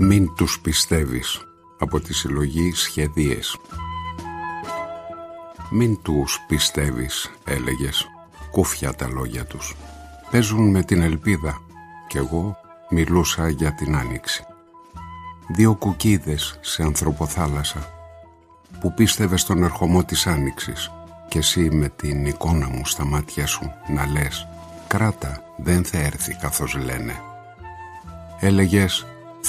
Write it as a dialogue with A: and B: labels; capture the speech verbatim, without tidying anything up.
A: Μην τους πιστεύεις, από τη συλλογή Σχεδίες. Μην τους πιστεύεις, έλεγες, κούφια τα λόγια τους. Παίζουν με την ελπίδα κι εγώ μιλούσα για την άνοιξη. Δύο κουκίδες σε ανθρωποθάλασσα που πίστευες στον ερχομό της άνοιξης κι εσύ με την εικόνα μου στα μάτια σου να λες «Κράτα, δεν θα έρθει καθώς λένε». Έλεγες